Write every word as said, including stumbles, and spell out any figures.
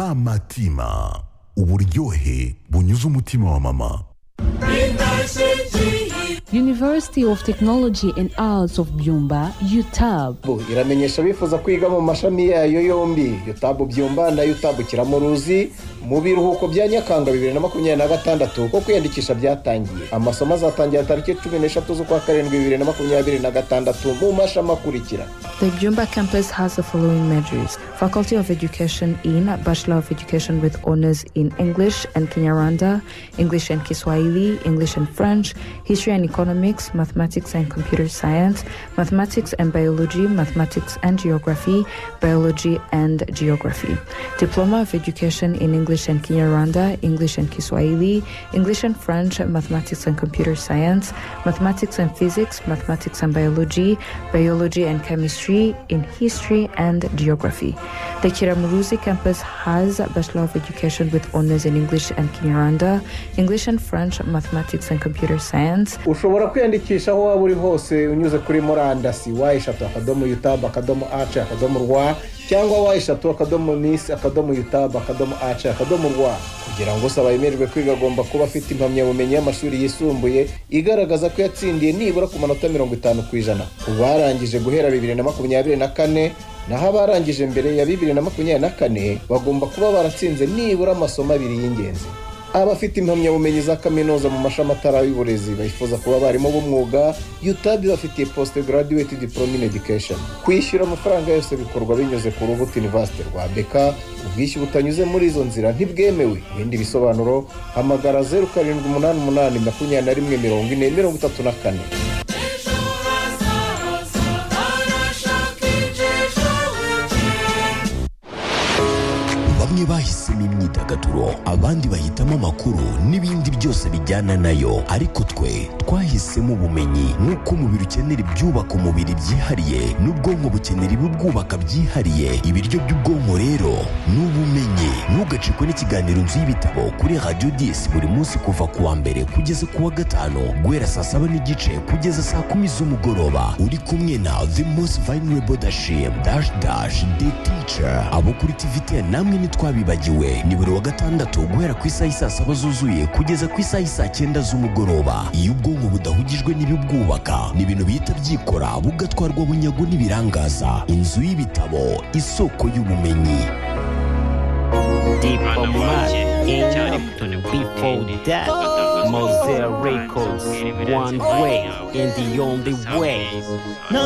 Mama Tima, uburyohe bunyuze umutima wa mama. University of Technology and Arts of Byumba, U T A B. iramenyesha bifuza kwiga mu mashami yayo yombi U T A B Byumba na U T A B Kiramuruzi mu biruhuko bya Nyakanga bibiri na makumyabiri na gatandatu ko kwiyandikisha byatangiye. Amasomo azatangira tariki cumi n'eshatu z'ukwa karindwi bibiri na makumyabiri na gatandatu mu mashami akurikira. The Byumba campus has the following majors: Faculty of Education in Bachelor of Education with honors in English and Kinyarwanda, English and Kiswahili, English and French, History and Economics, Mathematics and Computer Science, Mathematics and Biology, Mathematics and Geography, Biology and Geography. Diploma of Education in English and Kinyarwanda, English and Kiswahili, English and French, Mathematics and Computer Science, Mathematics and Physics, Mathematics and Biology, Biology and Chemistry, in History and Geography. The Kiramuruzi campus has a Bachelor of Education with honors in English and Kinyarwanda, English and French, Mathematics and Computer Science. Ushobora kwiyandikisha aho waba uri hose unyuze kuri murandasi wa eshatu akadomo U T A B akadomo ace akadomo rwa cyangwa wa eshatu akadomo miss akadomo U T A B akadomo ace akadomo rwa. Kugira ngo usaba yemererwe kwiga agomba kuba afite impamyabumenyi y'amashuri yisumbuye igaragaza ko yatsindiye nibura ku manota mirongo itanu ku ijana. Ubarangije guhera bibiri na makumyabiri na kane naho abarangije mbere ya bibiri na makumyabiri na kane bagomba kuba baratsinze nibura amasomo abiri y'ingenzi. Abafite impamyabumenyi za kaminuza mu mashami atari y'uburezi bifuza kuba barimo b'umwuga U T A B bafitiye postgraduate diploma in education. Kwishyura amafaranga yose bikorwa binyuze ku rubuga University rwa Beka. Ubwishyu butanyuze muri izo nzira ntibwemewe. Ibindi bisobanuro hamagara zeru karindwi umunani umunani makumyabiri na rimwe mirongo ine mirongo itatu na kane. Bamwe bahisemo imyidagaduro, abandi bahitamo amakuru n'ibindi byose bijyana nayo, ariko twe twahisemo ubumenyi. Nk'uko umubiri ukenera ibyubaka umubiri byihariye n'ubwonko bukenera ibibwubaka byihariye, ibiryo by'ubwonko rero ni ubumenyi. Ntugacikwe n'ikiganiro Inzu y'Ibitabo kuri Radio dix buri munsi kuva ku wa mbere kugeza ku wa gatanu guhera saa saba n'igice kugeza saa kumi z'umugoroba. Uri kumwe na The Most Vulnerable Dashim Dash Dash The Teacher. Abo kuri T V ten namwe ntitwabibagiwe, ni buri wa gatandatu guhera ku isaha saa saba zuzuye kugeza ku isaha saa cyenda z'umugoroba. Iyo ubwonko budahugijwe n'ibibwubaka ni ibintu bihita byikora bugatwarwa bunyago n'ibirangaza. Inzu y'Ibitabo, isoko y'ubumenyi. Diplomat in before that, Mosaic Records, one way and the only way.